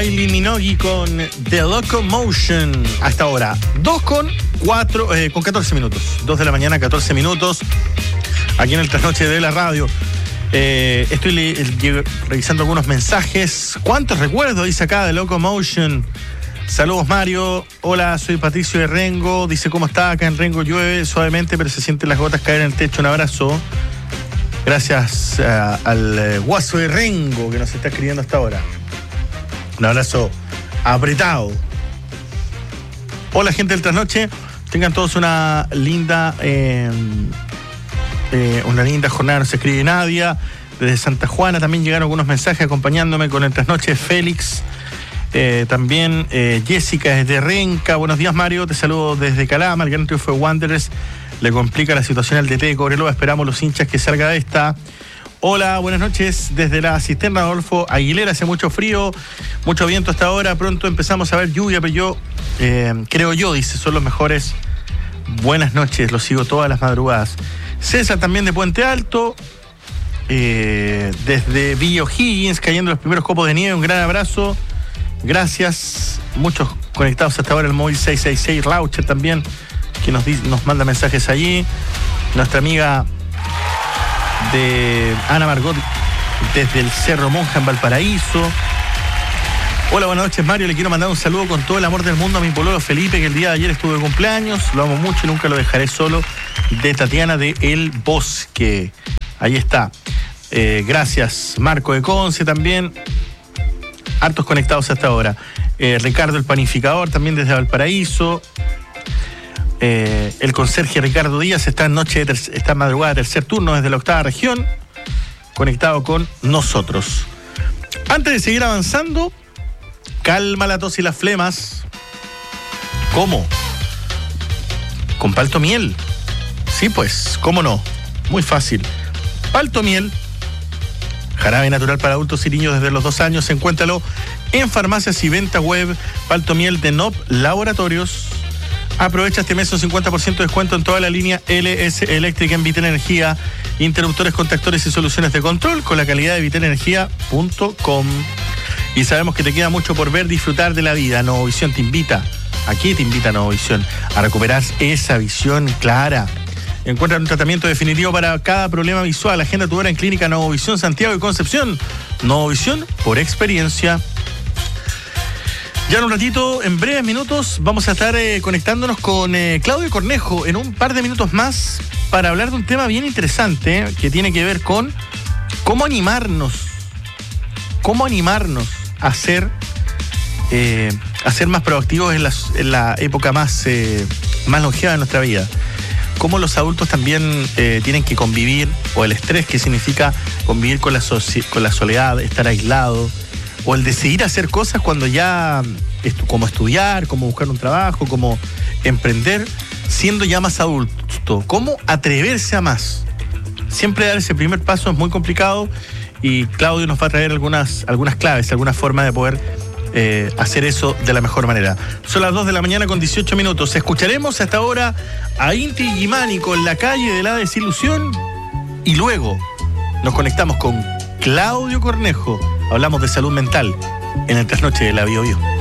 Kylie Minogue con The Locomotion. Hasta ahora, 14 minutos. 2 de la mañana, 14 minutos. Aquí en el trasnoche de la radio. Estoy revisando algunos mensajes. ¿Cuántos recuerdos dice acá de Locomotion? Saludos, Mario. Hola, soy Patricio de Rengo. Dice, ¿cómo está? Acá en Rengo llueve suavemente, pero se sienten las gotas caer en el techo. Un abrazo. Gracias al guaso de Rengo que nos está escribiendo hasta ahora. Un abrazo apretado. Hola, gente del trasnoche. Tengan todos una linda jornada. Nos escribe Nadia desde Santa Juana. También llegaron algunos mensajes acompañándome con el trasnoche. Félix. También Jessica desde Renca. Buenos días, Mario. Te saludo desde Calama. El gran triunfo de Wanderers le complica la situación al DT de Cobreloa. Esperamos los hinchas que salga de esta. Hola, buenas noches. Desde la cisterna Adolfo Aguilera hace mucho frío, mucho viento hasta ahora. Pronto empezamos a ver lluvia, pero yo creo dice, son los mejores. Buenas noches, los sigo todas las madrugadas. César también de Puente Alto. Desde Villa O'Higgins, cayendo los primeros copos de nieve. Un gran abrazo. Gracias. Muchos conectados hasta ahora. El móvil 666 Raucher también, que nos manda mensajes allí. Nuestra amiga de Ana Margot desde el Cerro Monja en Valparaíso. Hola, buenas noches, Mario. Le quiero mandar un saludo con todo el amor del mundo a mi pololo Felipe, que el día de ayer estuvo de cumpleaños. Lo amo mucho y nunca lo dejaré solo. De Tatiana de El Bosque. Ahí está. Gracias, Marco de Conce también. Hartos conectados hasta ahora. Ricardo el Panificador también desde Valparaíso. El conserje Ricardo Díaz está esta madrugada tercer turno desde la 8ª región, conectado con nosotros. Antes de seguir avanzando, calma la tos y las flemas. ¿Cómo? Con Paltomiel. Sí, pues, ¿cómo no? Muy fácil. Paltomiel, jarabe natural para adultos y niños desde los 2 años. Encuéntralo en farmacias y venta web. Paltomiel de NOP Laboratorios. Aprovecha este mes un 50% de descuento en toda la línea LS Eléctrica en Vitel Energía, interruptores, contactores y soluciones de control con la calidad de vitelenergia.com. Y sabemos que te queda mucho por ver, disfrutar de la vida. Novovisión te invita, aquí te invita Novovisión, a recuperar esa visión clara. Encuentra un tratamiento definitivo para cada problema visual. Agenda tu hora en Clínica Novovisión Santiago y Concepción. Novovisión por experiencia. Ya en un ratito, en breves minutos, vamos a estar conectándonos con Claudio Cornejo en un par de minutos más para hablar de un tema bien interesante que tiene que ver con cómo animarnos a ser más proactivos en la época más longeva de nuestra vida. Cómo los adultos también tienen que convivir, o el estrés que significa convivir con la soledad, estar aislado, o el decidir hacer cosas cuando ya, como estudiar, como buscar un trabajo, como emprender, siendo ya más adulto. Cómo atreverse a más. Siempre dar ese primer paso es muy complicado y Claudio nos va a traer algunas claves, alguna forma de poder hacer eso de la mejor manera. Son las 2 de la mañana con 18 minutos. Escucharemos hasta ahora a Inti Illimani con La Calle de la Desilusión y luego nos conectamos con Claudio Cornejo. Hablamos de salud mental en el trasnoche de la Bio Bio.